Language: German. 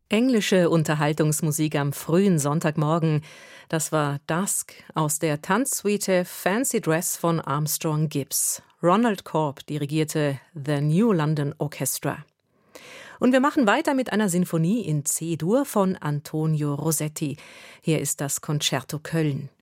Englische Unterhaltungsmusik am frühen Sonntagmorgen. Das war Dusk aus der Tanzsuite Fancy Dress von Armstrong Gibbs. Ronald Corb dirigierte The New London Orchestra. Und wir machen weiter mit einer Sinfonie in C-Dur von Antonio Rossetti. Hier ist das Concerto Köln.